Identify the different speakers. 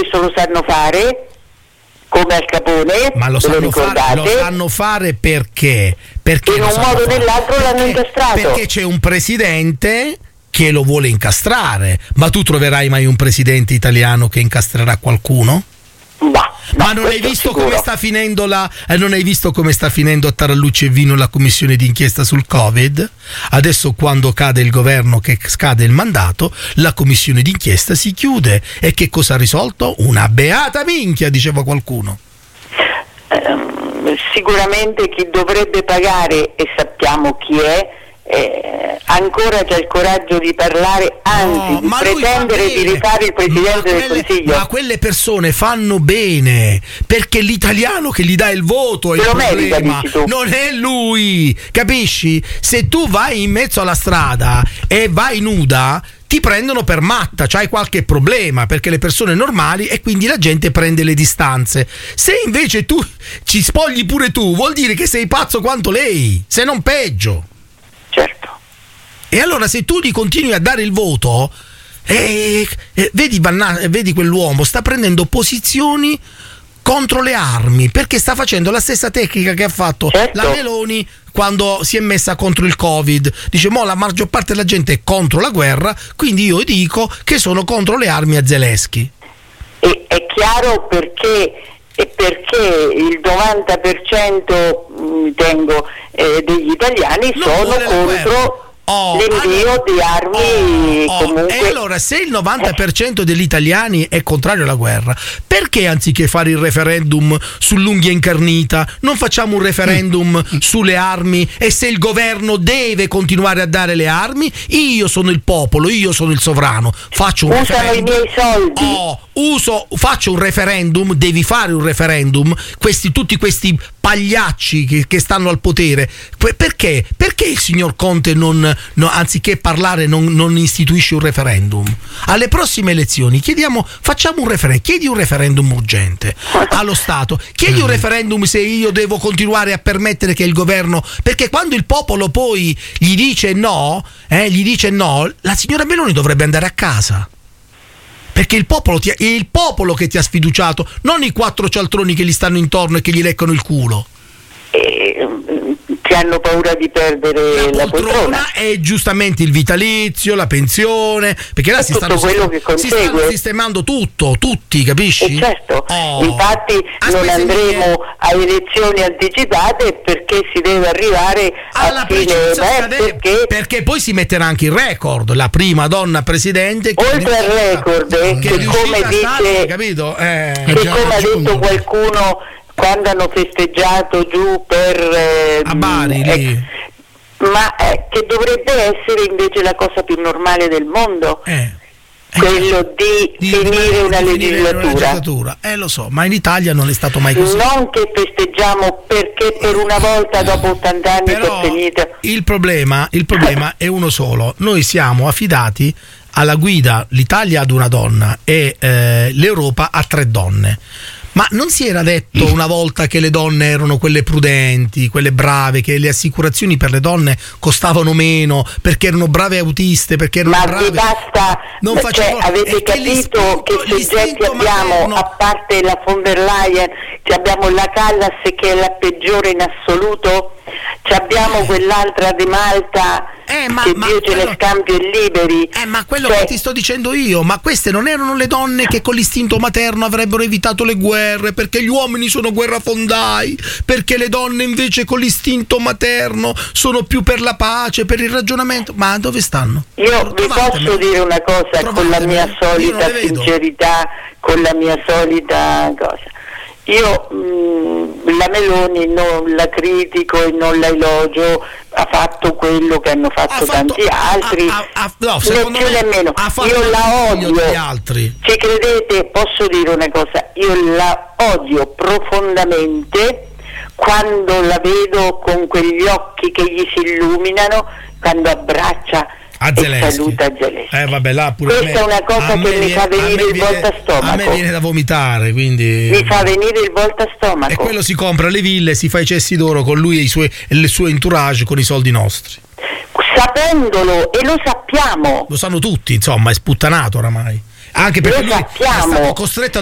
Speaker 1: questo lo sanno fare, come Al Capone.
Speaker 2: Ma lo sanno fare perché? Perché
Speaker 1: in un modo o nell'altro l'hanno incastrato.
Speaker 2: Perché c'è un presidente che lo vuole incastrare. Ma tu troverai mai un presidente italiano che incastrerà qualcuno? Ma non hai visto come sta finendo non hai visto come sta finendo a Tarallucci e Vino la commissione d'inchiesta sul Covid? Adesso, quando cade il governo, che scade il mandato, la commissione d'inchiesta si chiude. E che cosa ha risolto? Una beata minchia, diceva qualcuno.
Speaker 1: Sicuramente chi dovrebbe pagare, e sappiamo chi è, ancora c'è il coraggio di parlare, anzi di pretendere di rifare il Presidente del Consiglio.
Speaker 2: Ma quelle persone fanno bene, perché l'italiano che gli dà il voto è il problema, non è lui, capisci? Se tu vai in mezzo alla strada e vai nuda, ti prendono per matta, c'hai qualche problema, perché le persone normali, e quindi la gente prende le distanze. Se invece tu ci spogli pure tu, vuol dire che sei pazzo quanto lei, se non peggio.
Speaker 1: Certo.
Speaker 2: E allora, se tu gli continui a dare il voto, vedi quell'uomo sta prendendo posizioni contro le armi, perché sta facendo la stessa tecnica che ha fatto la Meloni quando si è messa contro il Covid. Dice: mo la maggior parte della gente è contro la guerra, quindi io dico che sono contro le armi a Zelensky.
Speaker 1: E è chiaro perché il 90% degli italiani sono contro l'invio di armi comunque.
Speaker 2: E allora, se il 90% degli italiani è contrario alla guerra, perché anziché fare il referendum sull'unghia incarnita non facciamo un referendum sulle armi? E se il governo deve continuare a dare le armi, io sono il popolo, io sono il sovrano, faccio un referendum.
Speaker 1: I miei soldi.
Speaker 2: Faccio un referendum, devi fare un referendum. Tutti questi pagliacci che stanno al potere, perché il signor Conte anziché parlare non istituisce un referendum? Alle prossime elezioni facciamo un referendum, chiedi un referendum urgente allo Stato, chiedi un referendum se io devo continuare a permettere che il governo, perché quando il popolo poi gli dice no, la signora Meloni dovrebbe andare a casa. Perché il popolo che ti ha sfiduciato, non i 4 cialtroni che gli stanno intorno e che gli leccano il culo.
Speaker 1: Che hanno paura di perdere la poltrona
Speaker 2: e giustamente il vitalizio, la pensione, perché là si stanno sistemando tutti, capisci?
Speaker 1: Certo, infatti non andremo a elezioni anticipate perché si deve arrivare
Speaker 2: alla fine, perché poi si metterà anche il record, la prima donna presidente che
Speaker 1: oltre al record che come dice,
Speaker 2: capito?
Speaker 1: Che come ha detto qualcuno quando hanno festeggiato giù per
Speaker 2: a Bari lì.
Speaker 1: Ma che dovrebbe essere invece la cosa più normale del mondo, quello di finire una legislatura.
Speaker 2: Lo so, ma in Italia non è stato mai così.
Speaker 1: Non che festeggiamo perché per una volta dopo 80 anni è finita.
Speaker 2: Il problema è uno solo: noi siamo affidati alla guida, l'Italia ad una donna e l'Europa a 3 donne. Ma non si era detto una volta che le donne erano quelle prudenti, quelle brave, che le assicurazioni per le donne costavano meno perché erano brave autiste, perché erano brave.
Speaker 1: Basta, avete capito che soggetti abbiamo, a parte la von der Leyen, abbiamo la Callas che è la peggiore in assoluto, abbiamo quell'altra di Malta che Dio ce ne scampi e liberi.
Speaker 2: Ma quello che ti sto dicendo io, ma queste non erano le donne che con l'istinto materno avrebbero evitato le guerre, perché gli uomini sono guerrafondai, perché le donne invece con l'istinto materno sono più per la pace, per il ragionamento. Ma dove stanno?
Speaker 1: Io vi posso dire una cosa con la mia solita sincerità, con la mia solita cosa. Io la Meloni non la critico e non la elogio, ha fatto quello che hanno fatto tanti altri, né più nemmeno. Io la odio. Ci credete? Posso dire una cosa? Io la odio profondamente quando la vedo con quegli occhi che gli si illuminano, quando abbraccia e saluta Zelensky.
Speaker 2: Vabbè, là pure
Speaker 1: questa è una cosa che mi fa venire il voltastomaco.
Speaker 2: A me viene da vomitare, quindi
Speaker 1: mi fa venire il voltastomaco.
Speaker 2: E quello si compra le ville, si fa i cessi d'oro con lui e il suo entourage con i soldi nostri.
Speaker 1: Sapendolo, e lo sappiamo.
Speaker 2: Lo sanno tutti, insomma, è sputtanato oramai. Anche perché lui è stato costretto